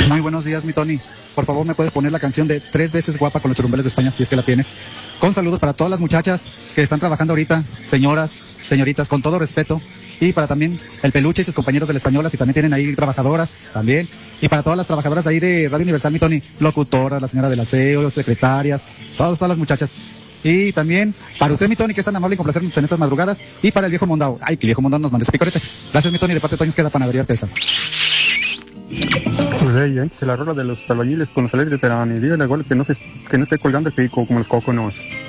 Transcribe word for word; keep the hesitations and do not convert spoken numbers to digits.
Muy buenos días, mi Tony. Por favor, ¿me puedes poner la canción de Tres veces guapa con los churumbeles de España, si es que la tienes? Con saludos para todas las muchachas que están trabajando ahorita, señoras, señoritas, con todo respeto. Y para también el Peluche y sus compañeros de la Española, si también tienen ahí trabajadoras, también. Y para todas las trabajadoras de ahí de Radio Universal, mi Tony, locutoras, la señora del aseo, secretarias, todas, todas las muchachas. Y también para usted, mi Tony, que es tan amable y complacernos en estas madrugadas. Y para el viejo Mondao. Ay, que el viejo Mondao nos mande ese picorete. Gracias, mi Tony, de parte de Toño queda Panadería Artesa. Pues ella, ¿eh? Se la rola de los albañiles con los salarios de Terán y dígale a Gol que no se, que no esté colgando el pico como los coconos.